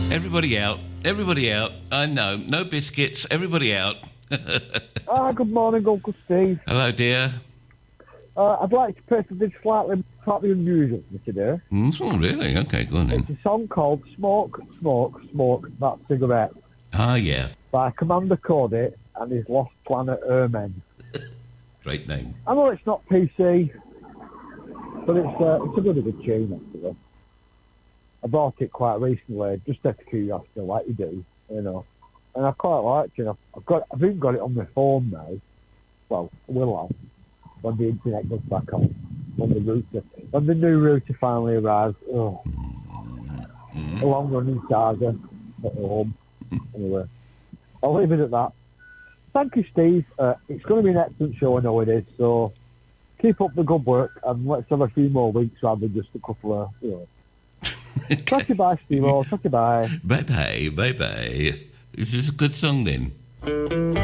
Everybody out. Everybody out. I know. No biscuits. Everybody out. Good morning, Uncle Steve. Hello, dear. I'd like to play something slightly unusual for today. Oh, really? Okay, go on It's then. a song called Smoke, Smoke, Smoke That Cigarette Ah, yeah. by Commander Cody and his Lost Planet Airmen. Great name. I know it's not PC, but it's a good tune, actually. I bought it quite recently, just out of curiosity, like you do, you know. And I quite liked it. I've even got it on my phone now. Well, I will have, when the internet goes back on. When the new router finally arrives. Oh. A long running saga at home. Anyway, I'll leave it at that. Thank you, Steve. It's going to be an excellent show, I know it is, so keep up the good work and let's have a few more weeks rather than just a couple of, you know. Talk to you bye, Steve. Talk to you bye. Bye-bye. Bye-bye. Is this a good song then?